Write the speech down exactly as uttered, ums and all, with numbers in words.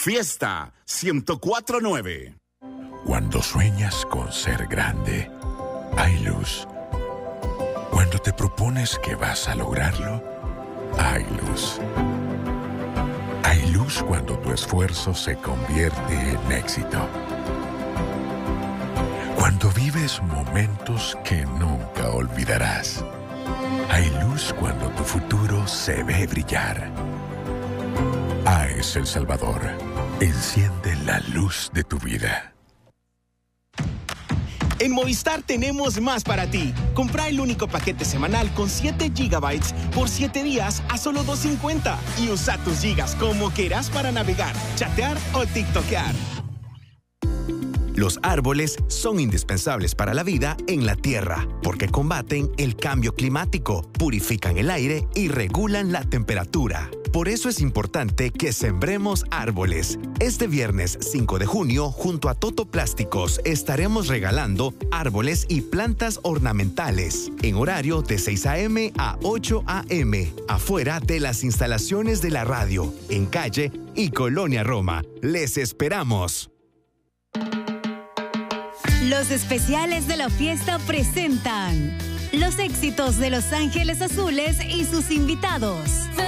Fiesta ciento cuatro punto nueve. Cuando sueñas con ser grande, hay luz. Cuando te propones que vas a lograrlo, hay luz. Hay luz cuando tu esfuerzo se convierte en éxito. Cuando vives momentos que nunca olvidarás. Hay luz cuando tu futuro se ve brillar. A E S El Salvador, enciende la luz de tu vida. En Movistar tenemos más para ti. Compra el único paquete semanal con siete gigabytes por siete días a solo dos cincuenta y usa tus gigas como quieras para navegar, chatear o tiktokear. Los árboles son indispensables para la vida en la Tierra porque combaten el cambio climático, purifican el aire y regulan la temperatura. Por eso es importante que sembremos árboles. Este viernes cinco de junio, junto a Toto Plásticos, estaremos regalando árboles y plantas ornamentales en horario de seis a eme a ocho a eme, afuera de las instalaciones de la radio, en calle y Colonia Roma. ¡Les esperamos! Los especiales de la fiesta presentan los éxitos de Los Ángeles Azules y sus invitados.